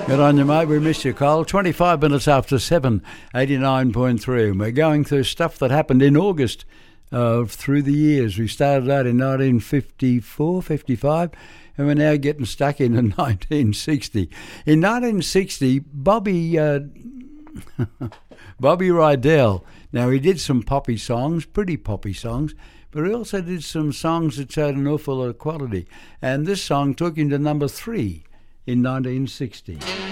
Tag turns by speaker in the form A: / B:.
A: Good on you, mate. We missed you, Cole. 25 minutes after 7, 89.3. And we're going through stuff that happened in August through the years. We started out in 1954, 55, and we're now getting stuck in 1960. In 1960, Bobby Rydell, now he did some poppy songs, pretty poppy songs, but he also did some songs that showed an awful lot of quality. And this song took him to number 3 in 1960.